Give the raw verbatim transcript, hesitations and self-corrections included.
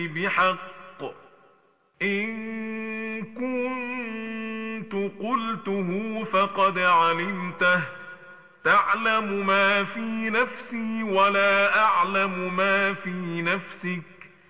بحق، إن كنت قلته فقد علمته، تعلم ما في نفسي ولا أعلم ما في نفسك،